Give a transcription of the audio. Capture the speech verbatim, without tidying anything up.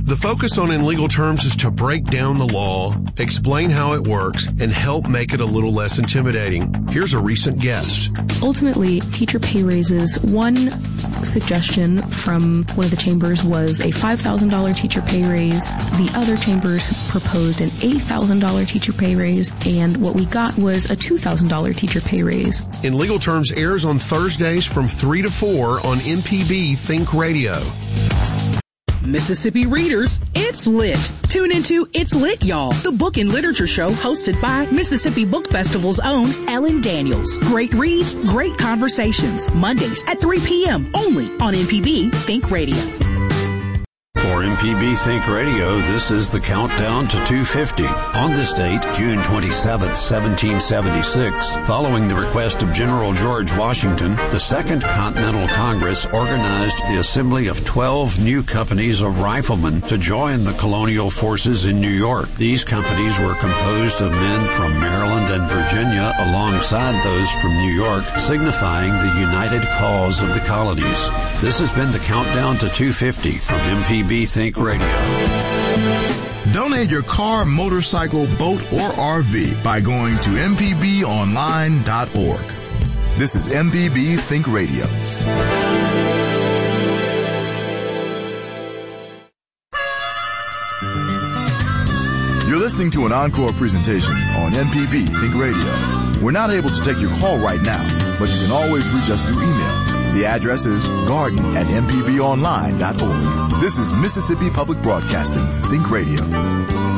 The focus on In Legal Terms is to break down the law, explain how it works, and help make it a little less intimidating. Here's a recent guest. Ultimately, teacher pay raises, one suggestion from one of the chambers was a five thousand dollars teacher pay raise. The other chambers proposed an eight thousand dollars teacher pay raise, and what we got was a two thousand dollars teacher pay raise. In Legal Terms airs on Thursdays from three to four on M P B Think Radio. Mississippi readers, it's lit. Tune into It's Lit, Y'all, the book and literature show hosted by Mississippi Book Festival's own Ellen Daniels. Great reads, great conversations. Mondays at three p.m. only on M P B Think Radio. For M P B Think Radio, this is the countdown to two fifty. On this date, June twenty-seventh, seventeen seventy-six, following the request of General George Washington, the Second Continental Congress organized the assembly of twelve new companies of riflemen to join the colonial forces in New York. These companies were composed of men from Maryland and Virginia alongside those from New York, signifying the united cause of the colonies. This has been the countdown to two fifty from M P B Think Radio. Donate your car, motorcycle, boat, or R V by going to m p b online dot org. This is M P B Think Radio. You're listening to an encore presentation on M P B Think Radio. We're not able to take your call right now, but you can always reach us through email. The address is garden at m p b online dot org. This is Mississippi Public Broadcasting Think Radio.